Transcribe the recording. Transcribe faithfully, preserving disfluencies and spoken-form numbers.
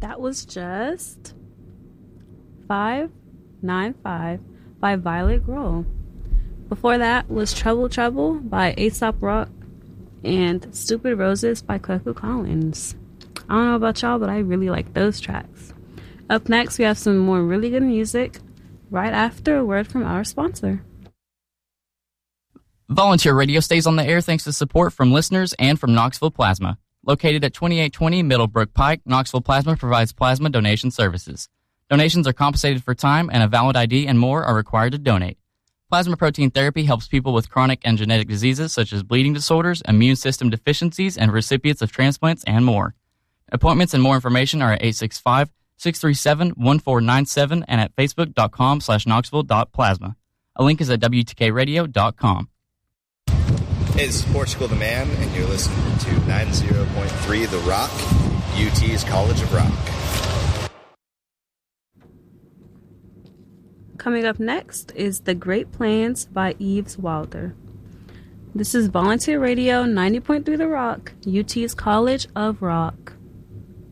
That was just five nine five by Violet Grohl. Before that was Trouble Trouble by Aesop Rock and Stupid Roses by Coco Collins. I don't know about y'all, but I really like those tracks. Up next, we have some more really good music right after a word from our sponsor. Volunteer Radio stays on the air thanks to support from listeners and from Knoxville Plasma. Located at twenty-eight twenty Middlebrook Pike, Knoxville Plasma provides plasma donation services. Donations are compensated for time, and a valid I D and more are required to donate. Plasma protein therapy helps people with chronic and genetic diseases such as bleeding disorders, immune system deficiencies, and recipients of transplants and more. Appointments and more information are at eight six five, six three seven, one four nine seven and at facebook.com slash knoxville.plasma. A link is at W T K radio dot com. Hey, this is Portugal the Man, and you're listening to ninety point three The Rock, U T's College of Rock. Coming up next is The Great Plans by Eves Wilder. This is Volunteer Radio, ninety point three The Rock, U T's College of Rock.